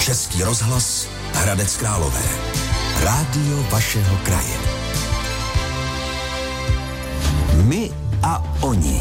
Český rozhlas Hradec Králové. Rádio vašeho kraje. My a oni.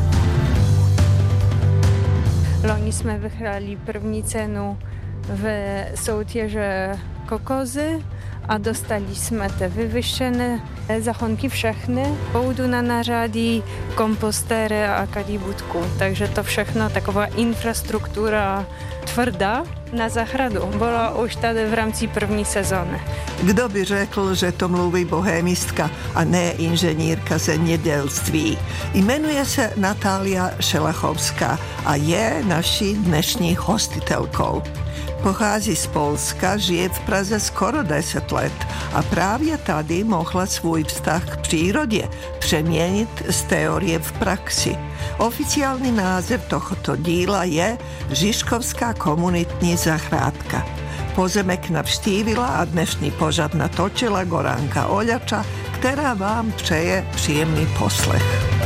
Loni jsme vyhráli první cenu v soutěže Kokozy a dostali jsme te vyvyšené zahonky všechny. Půdu na nařádí, kompostéry a kalibutku. Takže to všechno taková infrastruktura tvrdá na zahradu. Byla už tady v rámci první sezóny. Kdo by řekl, že to mluví bohémistka a ne inženýrka zemědělství. Jmenuje se Natália Šelachovská a je naší dnešní hostitelkou. Pochází z Polska, žije v Praze skoro 10 let a právě tady mohla svůj vztah k přírodě přeměnit z teorie v praxi. Oficiální název tohoto díla je Žižkovská komunitní zahrádka. Pozemek navštívila a dnešní pořad natočila Goránka Oľača, která vám přeje příjemný poslech.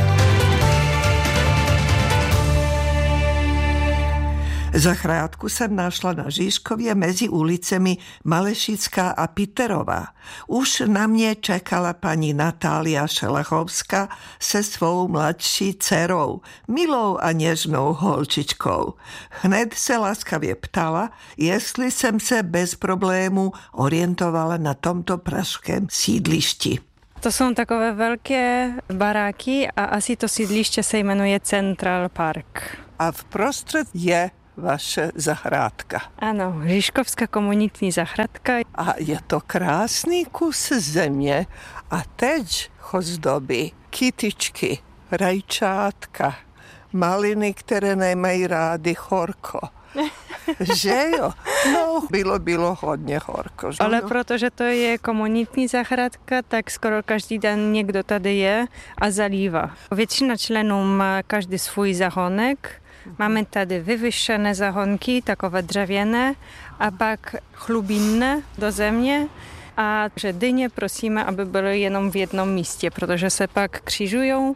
Zahrádku jsem našla na Žižkově mezi ulicemi Malešická a Piterová. Už na mě čekala paní Natália Šelachovská se svou mladší dcerou, milou a něžnou holčičkou. Hned se laskavě ptala, jestli jsem se bez problémů orientovala na tomto pražském sídlišti. To jsou takové velké baráky a asi to sídliště se jmenuje Central Park. A vprostřed je vaše zahrádka. Ano, Žižkovská komunitní zahrádka. A je to krásný kus země a teď ho zdobí kytičky, rajčátka, maliny, které nemají rády horko. Že jo? No, bylo hodně horko. Že? Ale protože to je komunitní zahrádka, tak skoro každý den někdo tady je a zalívá. Většina členů má každý svůj zahonek. Máme tady vyvyšené zahonky, takové dřevěné, a pak chlubinné do země. A že dyně prosíme, aby byly jenom v jednom místě, protože se pak křižujou.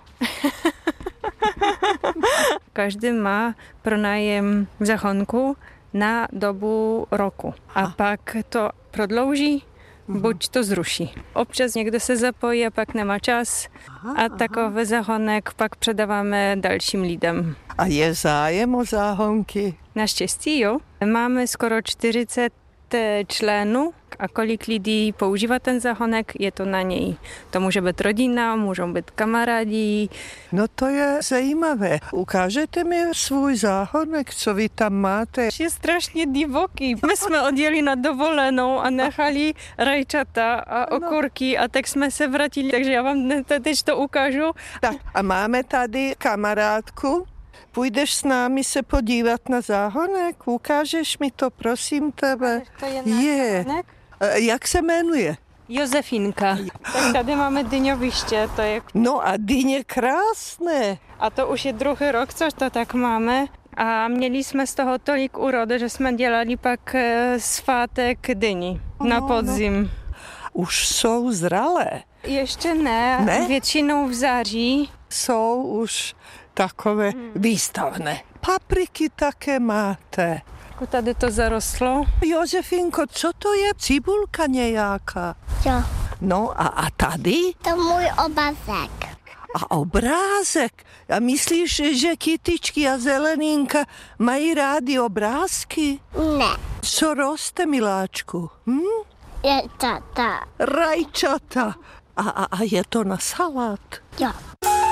Každý má pronájem zahonku na dobu roku. A pak to prodlouží, buď to zruší. Občas někdo se zapojí a pak nemá čas a takový zahonek pak předáváme dalším lidem. A je zájem o záhonky? Naštěstí jo. Máme skoro 40 členů a kolik lidí používá ten zahonek, je to na něj. To může být rodina, můžou být kamarádi. No to je zajímavé. Ukážete mi svůj záhonek, co vy tam máte? Je strašně divoký. My jsme odjeli na dovolenou a nechali rajčata a okurky a tak jsme se vrátili, takže já vám teď to ukážu. Tak a máme tady kamarádku. Půjdeš s námi se podívat na záhonek? Ukážeš mi to, prosím tebe? To je záhonek? Jak se jmenuje? Josefinka. Tak tady máme dyňoviště. To je... No a dyně krásné. A to už je druhý rok, což to tak máme. A měli jsme z toho tolik úrody, že jsme dělali pak svátek dyni na podzim. No. Už jsou zralé? Ještě ne? Většinou v září. Jsou už takové výstavné. Papriky také máte. Tady to zarostlo. Josefinko, co to je? Cibulka nějaká? Jo. No a tady? To můj obrázek. A obrázek? A myslíš, že kytičky a zeleninka mají rádi obrázky? Ne. Co roste, miláčku? Rajčata. Rajčata. A je to na salát? Jo.